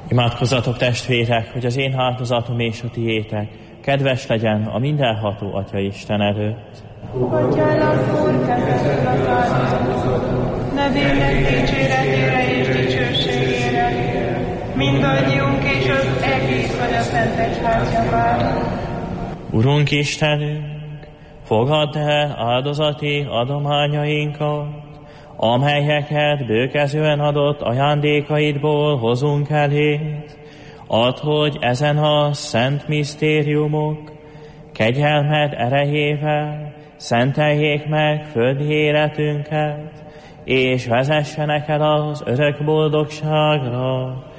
Imádkozzatok, testvérek, hogy az én áldozatom és a tiétek kedves legyen a mindenható Atya Isten előtt. Fogadja el az Úr kezedből az áldozatot, nevének dicséretére és dicsőségére, mindannyiunk és az egész Atya Szent Egyház javára. Urunk Istenünk, fogadd el áldozati adományainkat, amelyeket bőkezően adott ajándékaidból hozunk eléd. Add, hogy ezen a szent misztériumok kegyelmed erejével szenteljék meg földi életünket, és vezessenek el az örök boldogságra.